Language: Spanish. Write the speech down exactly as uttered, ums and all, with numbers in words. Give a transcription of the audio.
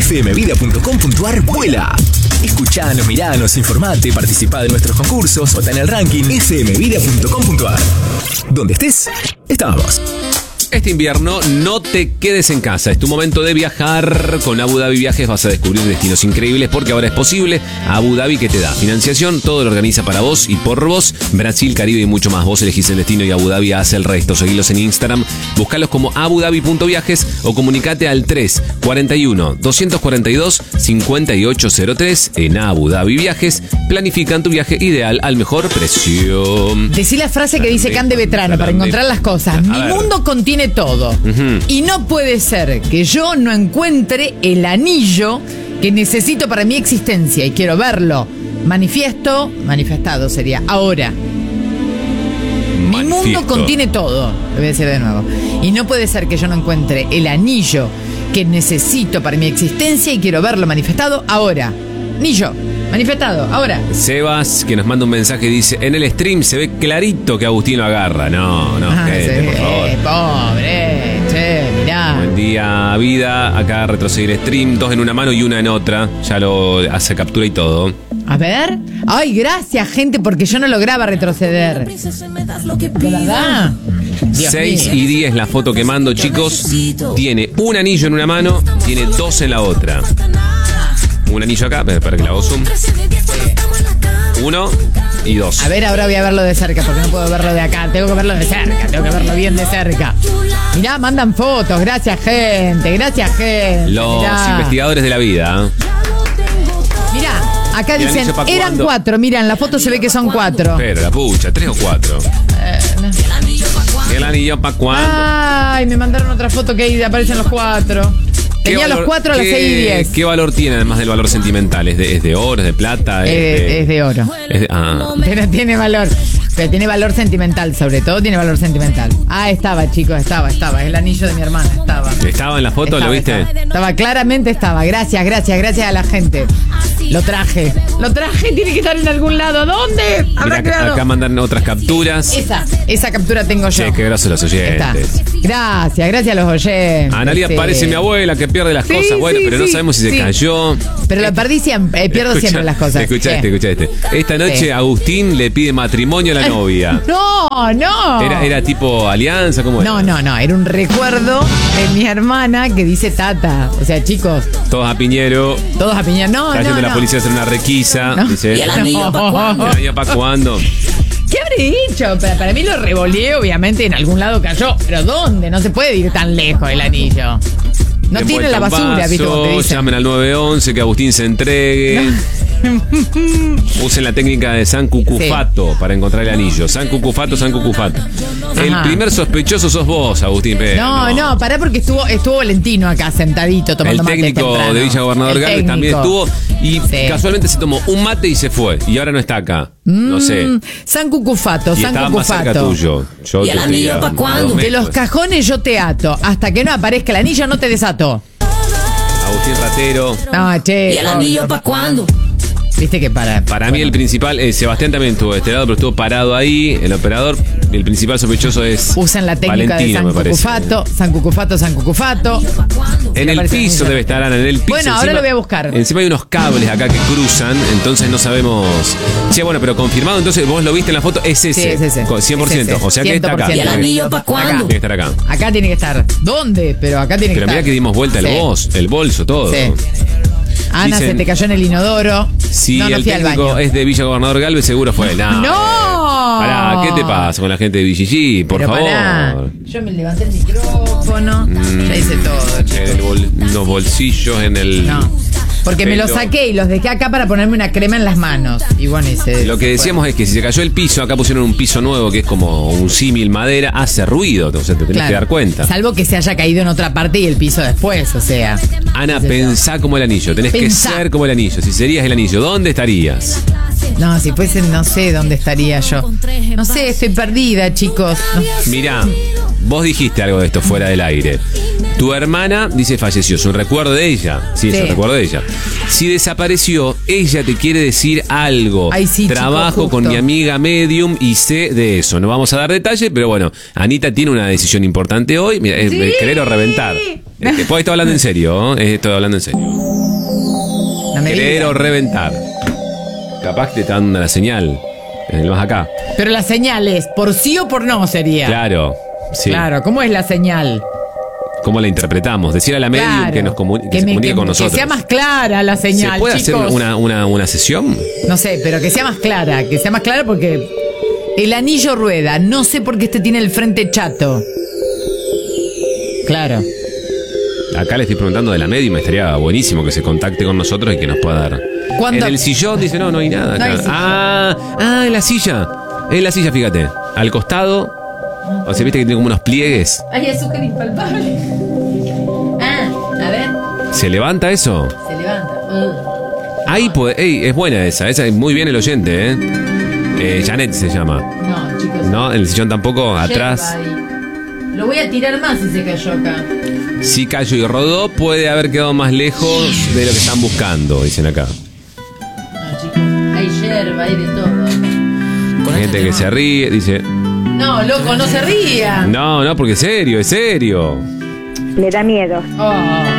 f m vida punto com punto a r vuela. Escuchanos, miranos, informate, participá de nuestros concursos, vota en el ranking f m vida punto com punto a r. Donde estés, estamos. Este invierno no te quedes en casa, es tu momento de viajar. Con Abu Dhabi Viajes vas a descubrir destinos increíbles porque ahora es posible. Abu Dhabi, que te da financiación, todo lo organiza para vos y por vos. Brasil, Caribe y mucho más. Vos elegís el destino y Abu Dhabi hace el resto. Seguilos en Instagram, buscalos como abu dhabi punto viajes o comunicate al tres cuarenta y uno, doscientos cuarenta y dos, cincuenta y ocho cero tres. En Abu Dhabi Viajes planifican tu viaje ideal al mejor precio. Decí la frase que dice Cande Vetrano para encontrar las cosas. Mi mundo contiene todo. Uh-huh. Y no puede ser que yo no encuentre el anillo que necesito para mi existencia y quiero verlo. Manifiesto, manifestado sería ahora. Manifiesto. Mi mundo contiene todo. Lo voy a decir de nuevo. Y no puede ser que yo no encuentre el anillo que necesito para mi existencia y quiero verlo manifestado ahora. Ni yo. Manifestado, ahora. Sebas, que nos manda un mensaje, dice: en el stream se ve clarito que Agustín lo agarra. No, no, ah, gente, sí, por favor. Pobre, che, mirá. Buen día, vida. Acá retroceder stream, dos en una mano y una en otra. Ya lo hace captura y todo. A ver. Ay, gracias, gente, porque yo no lograba retroceder. ¿De verdad? seis y diez la foto que mando, chicos. Tiene un anillo en una mano, tiene dos en la otra. Un anillo acá, para que le hago zoom. Uno y dos. A ver, ahora voy a verlo de cerca, porque no puedo verlo de acá. Tengo que verlo de cerca, tengo que verlo bien de cerca. Mirá, mandan fotos. Gracias, gente. Gracias, gente. Los Mirá. investigadores de la vida. Mirá, acá dicen, eran cuatro. Mirá, en la foto se ve que son cuatro. Pero la pucha, tres o cuatro. Eh, no. ¿El anillo para cuándo? Ay, me mandaron otra foto que ahí aparecen los cuatro. Tenía valor, los cuatro a las seis y diez. ¿Qué valor tiene además del valor sentimental? ¿Es de, es de oro, es de plata? Es, es, de, es de oro. Es de, ah. Pero tiene valor. Pero tiene valor sentimental, sobre todo tiene valor sentimental. Ah, estaba, chicos, estaba, estaba. Es el anillo de mi hermana, estaba. ¿Estaba en la foto? Estaba, ¿Lo viste? Estaba, estaba, claramente estaba. Gracias, gracias, gracias a la gente. Lo traje. Lo traje, tiene que estar en algún lado. ¿Dónde? Mira, acá, acá mandan otras capturas. Esa, esa captura tengo yo. Sí, qué grosos los oyentes. Está. Gracias, gracias a los oyentes. Analia sí. Parece mi abuela que pierde las sí, cosas. Bueno, sí, pero sí, no sabemos si sí. se cayó. Pero la perdí siempre, eh, pierdo Escucha, siempre las cosas. Escuchaste, ¿Qué? escuchaste. Esta noche sí. Agustín le pide matrimonio a la novia. No, no. Era, era tipo alianza, ¿cómo era? No, no, no. Era un recuerdo de mi hermana que dice Tata. O sea, chicos. Todos a Piñero. Todos a Piñero. No, Cayendo no, la no. policía a hacer una requisa. No. Dice, ¿Y el anillo para cuándo? ¿El anillo para cuándo? ¿Qué habré hecho? Para, para mí lo revoleé, obviamente en algún lado cayó. Pero ¿dónde? No se puede ir tan lejos el anillo. No tiene la basura, vaso, ¿viste cómo te dicen? Llamen al nueve once, que Agustín se entregue. No. Usen la técnica de San Cucufato sí. para encontrar el anillo. San Cucufato, San Cucufato. Ajá. El primer sospechoso sos vos, Agustín Pérez. No, no, no, pará porque estuvo estuvo Valentino acá sentadito tomando mate. El técnico mate de Villa Gobernador Galvez también estuvo y sí. casualmente se tomó un mate y se fue. Y ahora no está acá. Mm, no sé. San Cucufato, y San estaba Cucufato. Más cerca tuyo. Yo ¿Y el anillo para cuándo? De los cajones yo te ato. Hasta que no aparezca el anillo no te desato. Agustín Ratero. No, che. ¿Y el anillo para cuándo? Viste que para. Para bueno. mí el principal, eh, Sebastián también estuvo de este lado, pero estuvo parado ahí, el operador. El principal sospechoso es Usan la técnica Valentino, de San Cucufato, San Cucufato, San Cucufato. En el piso debe estar, Ana, en el piso. Bueno, ahora encima, lo voy a buscar. Encima hay unos cables acá que cruzan, entonces no sabemos. Sí, bueno, pero confirmado, entonces vos lo viste en la foto, es ese. Sí, es ese. cien por ciento. Es ese. O sea que está acá. ¿Y el anillo para cuándo? Tiene que estar acá. Acá tiene que estar. ¿Dónde? Pero acá tiene que pero estar. Pero mira que dimos vuelta sí. el bos, el bolso, todo. Sí. Ana, Dicen, se te cayó en el inodoro. Si no, no el fui al técnico baño. es de Villa Gobernador Galvez, seguro fue. No. ¡No! Pará, ¿qué te pasa con la gente de V G G? Por Pero favor. Pará. Yo me levanté el micrófono. Mm, ya hice todo, chicos. En bol, los bolsillos, en el. No. Porque me los saqué y los dejé acá para ponerme una crema en las manos. Y bueno, hice. Lo que decíamos es que si se cayó el piso, acá pusieron un piso nuevo que es como un símil madera, hace ruido. O sea, te tenés claro. que dar cuenta. Salvo que se haya caído en otra parte y el piso después, o sea. Ana, entonces, pensá no. como el anillo. Tenés pensá. que ser como el anillo. Si serías el anillo, ¿dónde estarías? No, si fuese, no sé dónde estaría yo. No sé, estoy perdida, chicos. No. Mirá, vos dijiste algo de esto fuera del aire. Tu hermana, dice, falleció. Es un recuerdo de ella. Sí, es Sí. un recuerdo de ella. Si desapareció, ella te quiere decir algo. Ay, sí, Trabajo chico, con justo. mi amiga medium y sé de eso. No vamos a dar detalles, pero bueno, Anita tiene una decisión importante hoy. Mira, es, Sí. es querer o reventar. Es que, pues estoy hablando en serio, ¿eh? Estoy hablando en serio. No me Querer digas. o reventar. Capaz que te está dando la señal. En el más acá. Pero la señal es por sí o por no sería. Claro. Sí. Claro, ¿cómo es la señal? ¿Cómo la interpretamos? Decir a la medium Claro. que nos comuni- que Que se me- comunique que- con nosotros. Que sea más clara la señal, ¿Se puede hacer chicos. una, una, una sesión? No sé, pero que sea más clara, que sea más clara porque el anillo rueda. No sé por qué este tiene el frente chato. Claro. Acá le estoy preguntando de la medium. Estaría buenísimo que se contacte con nosotros y que nos pueda dar. ¿Cuándo? En el sillón dice, no, no hay nada. No hay acá. sillón. ah, ah, en la silla. En la silla, fíjate. Al costado. O sea, viste que tiene como unos pliegues. Ay, es súper impalpable. Ah, a ver, ¿Se levanta eso? se levanta. Ahí puede. Ey, es buena esa. Esa es muy bien el oyente, ¿eh? eh Janet se llama. No, chicos. ¿No? En el sillón tampoco. Atrás. Lleva ahí. Lo voy a tirar más si se cayó acá. Si cayó y rodó, puede haber quedado más lejos de lo que están buscando, dicen acá. No, chicos. Hay yerba, hay de todo. Hay gente que se ríe, dice. No, loco, no se ría. No, no, porque es serio, es serio. Le da miedo. Oh.